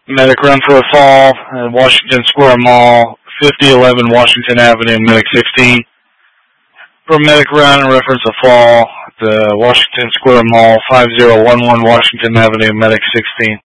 Medic run for a fall at Washington Square Mall, 5011 Washington Avenue, Medic 16. For a medic run and reference a fall at the Washington Square Mall, 5011 Washington Avenue, Medic 16.